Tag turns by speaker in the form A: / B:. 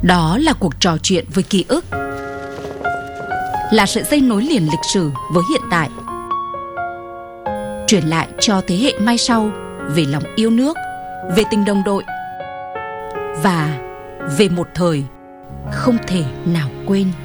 A: Đó là cuộc trò chuyện với ký ức, là sợi dây nối liền lịch sử với hiện tại, truyền lại cho thế hệ mai sau về lòng yêu nước, về tình đồng đội và về một thời không thể nào quên.